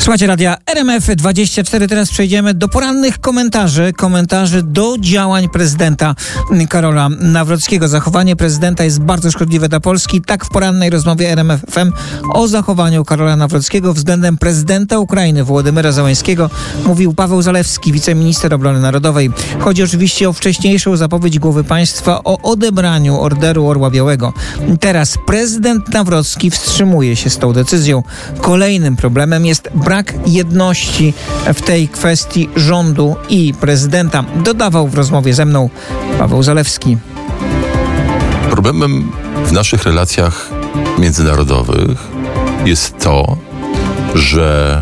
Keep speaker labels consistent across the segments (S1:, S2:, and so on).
S1: Słuchajcie radia RMF24. Teraz przejdziemy do porannych komentarzy do działań prezydenta Karola Nawrockiego. Zachowanie prezydenta jest bardzo szkodliwe dla Polski. Tak w porannej rozmowie RMF FM o zachowaniu Karola Nawrockiego względem prezydenta Ukrainy Wołodymyra Zełańskiego mówił Paweł Zalewski, wiceminister obrony narodowej. Chodzi oczywiście o wcześniejszą zapowiedź głowy państwa o odebraniu Orderu Orła Białego. Teraz prezydent Nawrocki wstrzymuje się z tą decyzją. Kolejnym problemem jest brak jedności w tej kwestii rządu i prezydenta, dodawał w rozmowie ze mną Paweł Zalewski.
S2: Problemem w naszych relacjach międzynarodowych jest to, że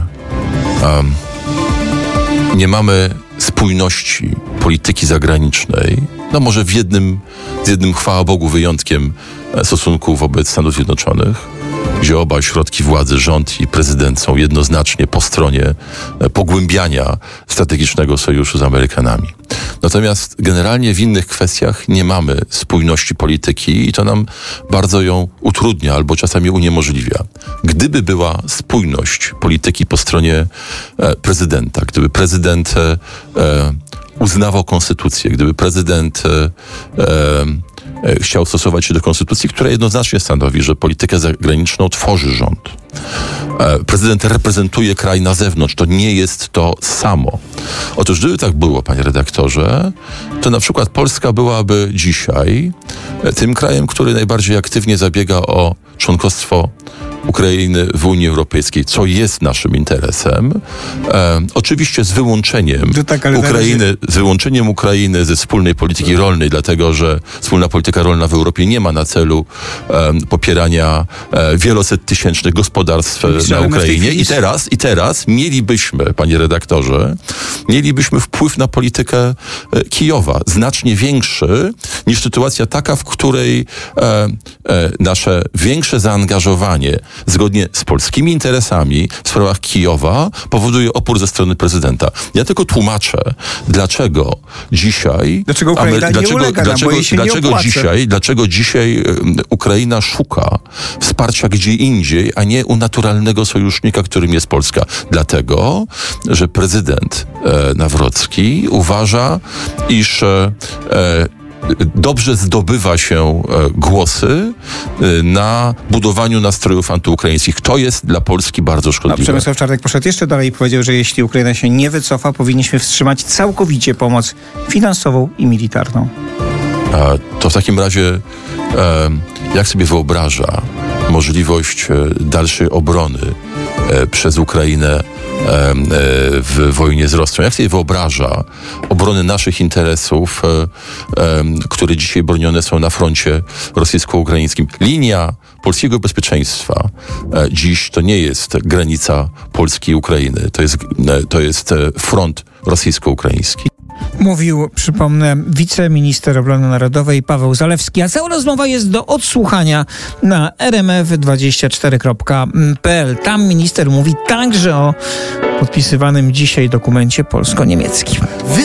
S2: nie mamy spójności polityki zagranicznej, no może z jednym, chwała Bogu, wyjątkiem stosunku wobec Stanów Zjednoczonych, gdzie oba ośrodki władzy, rząd i prezydent, są jednoznacznie po stronie pogłębiania strategicznego sojuszu z Amerykanami. Natomiast generalnie w innych kwestiach nie mamy spójności polityki i to nam bardzo ją utrudnia albo czasami uniemożliwia. Gdyby była spójność polityki po stronie prezydenta, gdyby prezydent uznawał konstytucję, gdyby prezydent chciał stosować się do konstytucji, która jednoznacznie stanowi, że politykę zagraniczną tworzy rząd. Prezydent reprezentuje kraj na zewnątrz. To nie jest to samo. Otóż gdyby tak było, panie redaktorze, to na przykład Polska byłaby dzisiaj tym krajem, który najbardziej aktywnie zabiega o członkostwo Ukrainy w Unii Europejskiej, co jest naszym interesem. Oczywiście z wyłączeniem Ukrainy ze wspólnej polityki rolnej, dlatego że wspólna polityka rolna w Europie nie ma na celu popierania wielosettysięcznych gospodarstw na Ukrainie. I teraz mielibyśmy, panie redaktorze, wpływ na politykę Kijowa, znacznie większy niż sytuacja taka, w której nasze większe zaangażowanie zgodnie z polskimi interesami w sprawach Kijowa powoduje opór ze strony prezydenta. Ja tylko tłumaczę, dlaczego dzisiaj dlaczego dzisiaj Ukraina szuka wsparcia gdzie indziej, a nie u naturalnego sojusznika, którym jest Polska. Dlatego, że prezydent Nawrocki uważa, iż dobrze zdobywa się głosy na budowaniu nastrojów antyukraińskich. To jest dla Polski bardzo szkodliwe.
S1: Przemysław Czarnek poszedł jeszcze dalej i powiedział, że jeśli Ukraina się nie wycofa, powinniśmy wstrzymać całkowicie pomoc finansową i militarną.
S2: To w takim razie jak sobie wyobraża możliwość dalszej obrony przez Ukrainę w wojnie z Rosją? Jak sobie wyobraża obronę naszych interesów, które dzisiaj bronione są na froncie rosyjsko-ukraińskim? Linia polskiego bezpieczeństwa dziś to nie jest granica Polski i Ukrainy. To jest front rosyjsko-ukraiński.
S1: Mówił, przypomnę, wiceminister obrony narodowej Paweł Zalewski, a cała rozmowa jest do odsłuchania na rmf24.pl. Tam minister mówi także o podpisywanym dzisiaj dokumencie polsko-niemieckim.